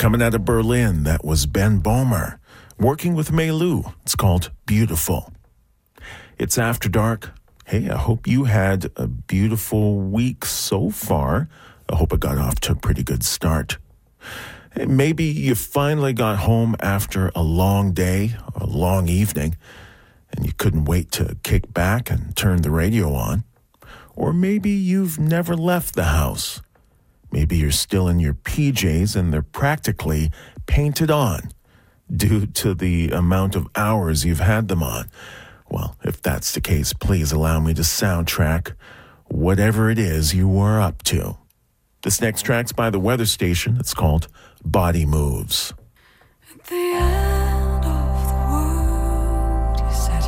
Coming out of Berlin, that was Ben Bomer. Working with Meilu, it's called Beautiful. It's After Dark. Hey, I hope you had a beautiful week so far. I hope it got off to a pretty good start. Hey, maybe you finally got home after a long day, a long evening, and you couldn't wait to kick back and turn the radio on. Or maybe you've never left the house. Maybe you're still in your PJs and they're practically painted on due to the amount of hours you've had them on. Well, if that's the case, please allow me to soundtrack whatever it is you were up to. This next track's by the weather station. It's called Body Moves. At the end.